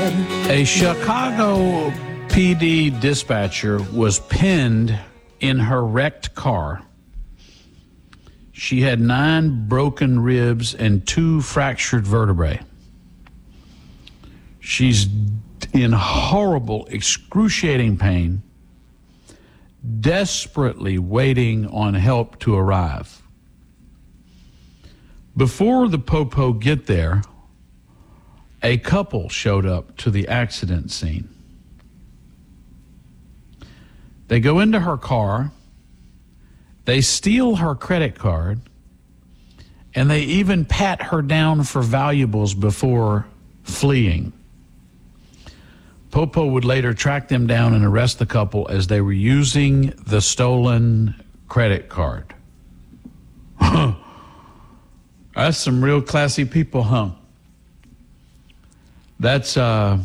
A Chicago PD dispatcher was pinned in her wrecked car. She had 9 broken ribs and 2 fractured vertebrae. She's in horrible, excruciating pain, desperately waiting on help to arrive. Before the Popo get there, a couple showed up to the accident scene. They go into her car, they steal her credit card, and they even pat her down for valuables before fleeing. Popo would later track them down and arrest the couple as they were using the stolen credit card. That's some real classy people, huh? That's